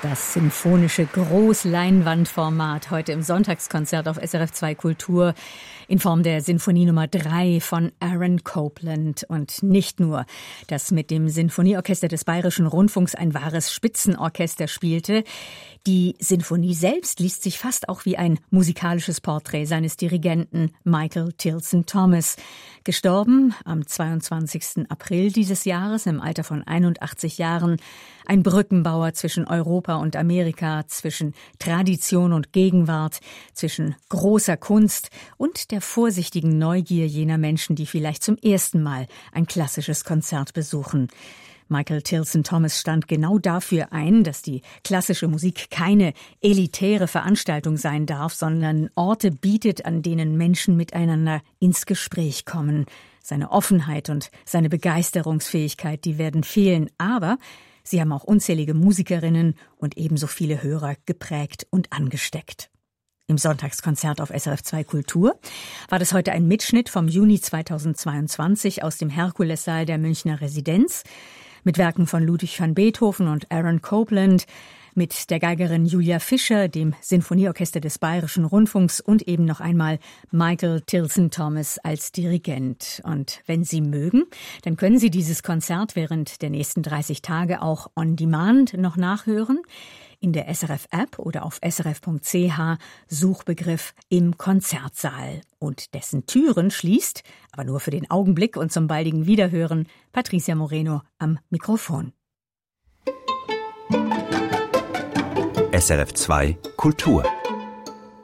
Das sinfonische Großleinwandformat heute im Sonntagskonzert auf SRF 2 Kultur in Form der Sinfonie Nummer 3 von Aaron Copland. Und nicht nur, das mit dem Sinfonieorchester des Bayerischen Rundfunks ein wahres Spitzenorchester spielte. Die Sinfonie selbst liest sich fast auch wie ein musikalisches Porträt seines Dirigenten Michael Tilson Thomas. Gestorben am 22. April dieses Jahres im Alter von 81 Jahren. Ein Brückenbauer zwischen Europa und Amerika, zwischen Tradition und Gegenwart, zwischen großer Kunst und der vorsichtigen Neugier jener Menschen, die vielleicht zum ersten Mal ein klassisches Konzert besuchen. Michael Tilson Thomas stand genau dafür ein, dass die klassische Musik keine elitäre Veranstaltung sein darf, sondern Orte bietet, an denen Menschen miteinander ins Gespräch kommen. Seine Offenheit und seine Begeisterungsfähigkeit, die werden fehlen, aber sie haben auch unzählige Musikerinnen und ebenso viele Hörer geprägt und angesteckt. Im Sonntagskonzert auf SRF 2 Kultur war das heute ein Mitschnitt vom Juni 2022 aus dem Herkulessaal der Münchner Residenz mit Werken von Ludwig van Beethoven und Aaron Copland, mit der Geigerin Julia Fischer, dem Sinfonieorchester des Bayerischen Rundfunks und eben noch einmal Michael Tilson Thomas als Dirigent. Und wenn Sie mögen, dann können Sie dieses Konzert während der nächsten 30 Tage auch on demand noch nachhören. In der SRF-App oder auf srf.ch Suchbegriff im Konzertsaal. Und dessen Türen schließt, aber nur für den Augenblick und zum baldigen Wiederhören, Patricia Moreno am Mikrofon. SRF 2 Kultur